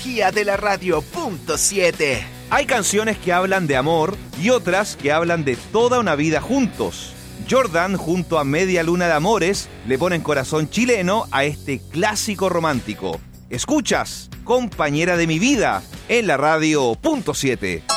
magia de la radio. Punto 7. Hay canciones que hablan de amor y otras que hablan de toda una vida juntos. Jordan, junto a Media Luna de Amores, le ponen corazón chileno a este clásico romántico. Escuchas, Compañera de mi vida, en la radio. Punto 7.